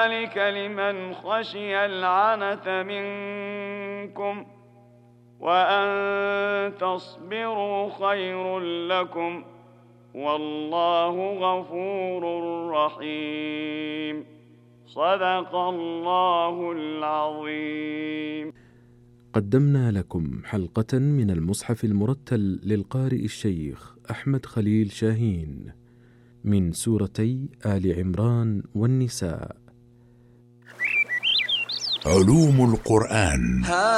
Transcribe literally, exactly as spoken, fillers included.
ذلك لمن خشي العنة منكم وأن تصبروا خير لكم والله غفور رحيم. صدق الله العظيم. قدمنا لكم حلقة من المصحف المرتل للقارئ الشيخ أحمد خليل شاهين من سورتي آل عمران والنساء. علوم القرآن.